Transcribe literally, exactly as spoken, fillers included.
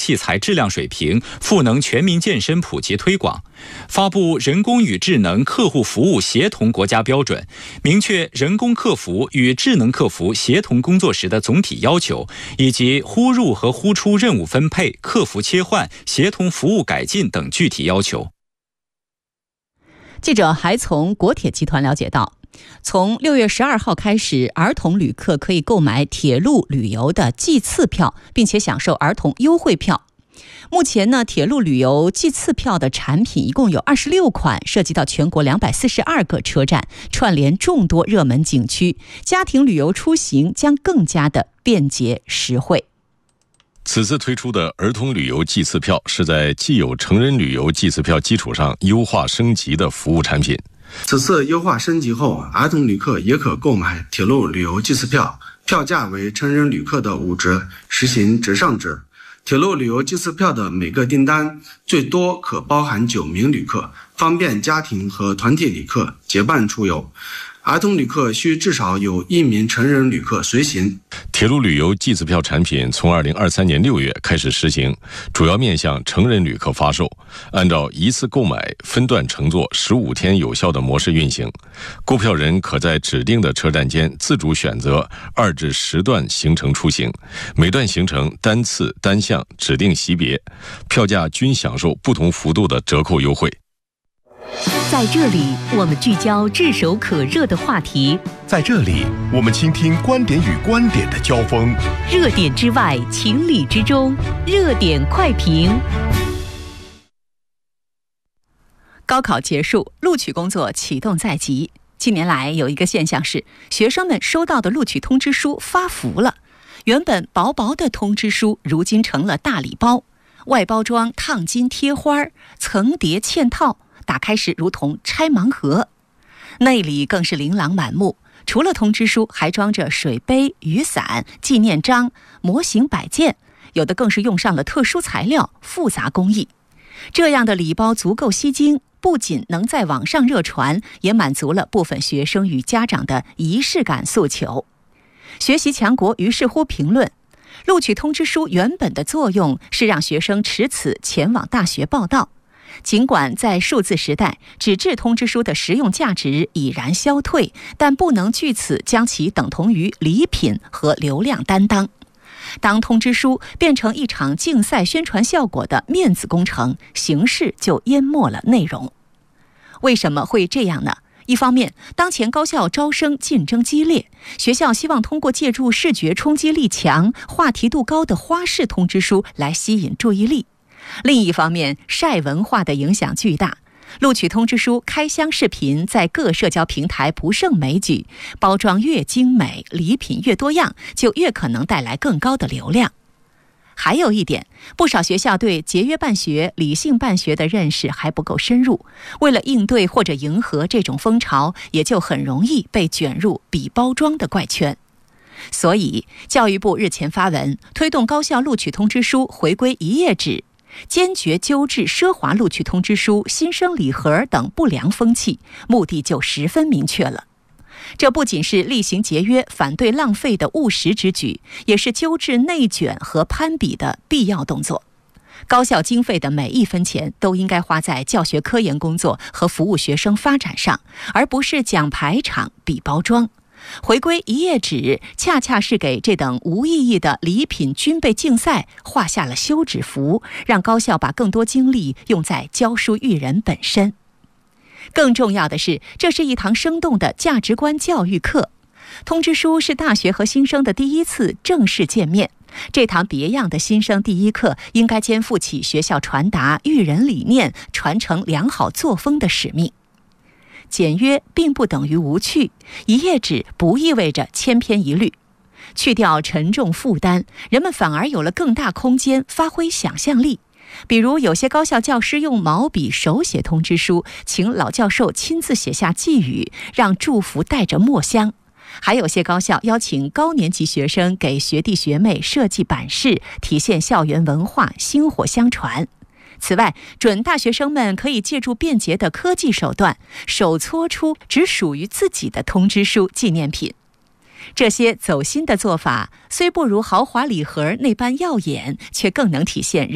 器材质量水平，赋能全民健身普及推广。发布人工与智能客户服务协同国家标准，明确人工客服与智能客服协同工作时的总体要求，以及呼入和呼出任务分配、客服切换、协同服务改进等具体要求。 记者还从国铁集团了解到，从六月十二号开始，儿童旅客可以购买铁路旅游的计次票，并且享受儿童优惠票。目前呢，铁路旅游计次票的产品一共有二十六款，涉及到全国两百四十二个车站，串联众多热门景区，家庭旅游出行将更加的便捷实惠。 此次推出的儿童旅游计次票是在既有成人旅游计次票基础上优化升级的服务产品。 此次优化升级后，儿童旅客也可购买铁路旅游计次票，票价为成人旅客的五折，实行折上折。铁路旅游计次票的每个订单最多可包含九名旅客，方便家庭和团体旅客结伴出游。儿童旅客需至少有一名成人旅客随行。 铁路旅游计次票产品从二零二三年六月开始实行，主要面向成人旅客发售，按照一次购买、分段乘坐、十五天有效的模式运行。购票人可在指定的车站间自主选择二至十段行程出行，每段行程单次、单项、指定级别，票价均享受不同幅度的折扣优惠。 在这里，我们聚焦炙手可热的话题； 在这里，我们倾听观点与观点的交锋。 热点之外，情理之中，热点快评。 高考结束，录取工作启动在即。近年来，有一个现象是，学生们收到的录取通知书发福了。原本薄薄的通知书，如今成了大礼包，外包装烫金贴花，层叠嵌套。打开时如同拆盲盒，内里更是琳琅满目。除了通知书，还装着水杯、雨伞、纪念章、模型摆件，有的更是用上了特殊材料、复杂工艺。这样的礼包足够吸睛，不仅能在网上热传，也满足了部分学生与家长的仪式感诉求。学习强国于是乎评论，录取通知书原本的作用是让学生持此前往大学报到。尽管在数字时代，纸质通知书的实用价值已然消退，但不能据此将其等同于礼品和流量担当。当通知书变成一场竞赛宣传效果的面子工程，形式就淹没了内容。为什么会这样呢？一方面，当前高校招生竞争激烈，学校希望通过借助视觉冲击力强、话题度高的花式通知书来吸引注意力。另一方面，晒文化的影响巨大，录取通知书开箱视频在各社交平台不胜枚举，包装越精美，礼品越多样，就越可能带来更高的流量。还有一点，不少学校对节约办学、理性办学的认识还不够深入，为了应对或者迎合这种风潮，也就很容易被卷入比包装的怪圈。所以，教育部日前发文，推动高校录取通知书回归一页纸，坚决纠治奢华录取通知书、新生礼盒等不良风气，目的就十分明确了。这不仅是厉行节约、反对浪费的务实之举，也是纠治内卷和攀比的必要动作。高校经费的每一分钱都应该花在教学科研工作和服务学生发展上，而不是讲排场、比包装。回归一页纸，恰恰是给这等无意义的礼品军备竞赛画下了休止符，让高校把更多精力用在教书育人本身。更重要的是，这是一堂生动的价值观教育课。通知书是大学和新生的第一次正式见面，这堂别样的新生第一课应该肩负起学校传达育人理念、传承良好作风的使命。简约并不等于无趣，一页纸不意味着千篇一律。去掉沉重负担，人们反而有了更大空间发挥想象力。比如有些高校教师用毛笔手写通知书，请老教授亲自写下寄语，让祝福带着墨香。还有些高校邀请高年级学生给学弟学妹设计版式，体现校园文化薪火相传。此外，准大学生们可以借助便捷的科技手段，手搓出只属于自己的通知书纪念品。这些走心的做法，虽不如豪华礼盒那般耀眼，却更能体现